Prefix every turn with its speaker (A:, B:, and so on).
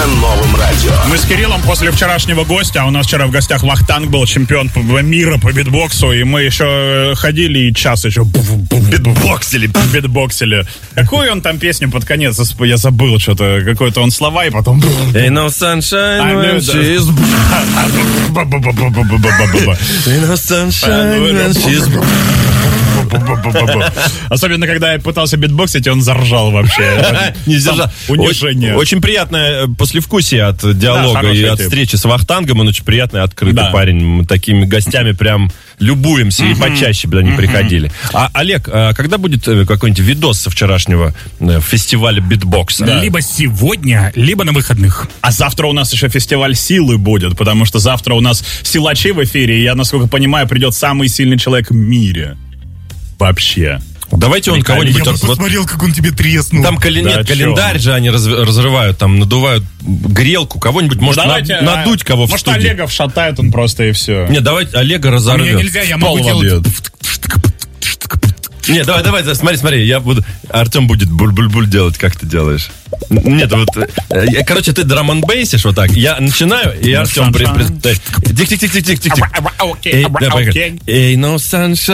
A: на новом радио.
B: Мы с Кириллом после вчерашнего гостя, а у нас вчера в гостях Вахтанг был, чемпион мира по битбоксу, и мы еще ходили и час еще битбоксили. Какую он там песню под конец, я забыл что-то, какое-то он слова, и потом...
C: Ain't no sunshine when she's... Ain't no sunshine when she's...
B: Особенно, когда я пытался битбоксить, и он заржал вообще.
C: Не заржал.
B: Унижение.
C: Очень приятное послевкусие от диалога и от встречи с Вахтангом. Он очень приятный, открытый парень. Мы такими гостями прям любуемся, и почаще бы они приходили. А, Олег, когда будет какой-нибудь видос со вчерашнего фестиваля битбокса?
B: Либо сегодня, либо на выходных. А завтра у нас еще фестиваль силы будет, потому что завтра у нас силачи в эфире, и я, насколько понимаю, придет самый сильный человек в мире. Вообще.
C: Давайте он кого-нибудь...
D: Я посмотрел, как он тебе треснул.
C: Там календарь же они разрывают, там надувают грелку. Кого-нибудь, может, надуть кого в
B: может,
C: студии.
B: Может, Олега вшатает он просто, и все.
C: Не, давай Олега разорвет.
D: Мне нельзя, я могу делать...
C: Не, давай, смотри, я буду... Артем будет буль-буль-буль делать, как ты делаешь. Нет, вот... Короче, ты драм-н-бейсишь вот так. Я начинаю, и Артем... Тихо. Эй, no sunshine.